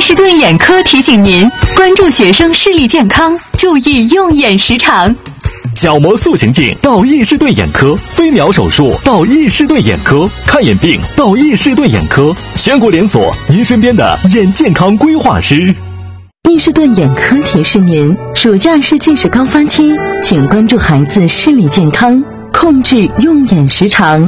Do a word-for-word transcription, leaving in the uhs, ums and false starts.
士顿眼科提醒您关注学生视力健康，注意用眼时长。 角膜塑形镜到易士顿眼科，飞秒手术到易士顿眼科，看眼病到易士顿眼科，全国连锁，您身边的眼健康规划师。 易士顿眼科提示您，暑假是近视高发期，请关注孩子视力健康，控制用眼时长。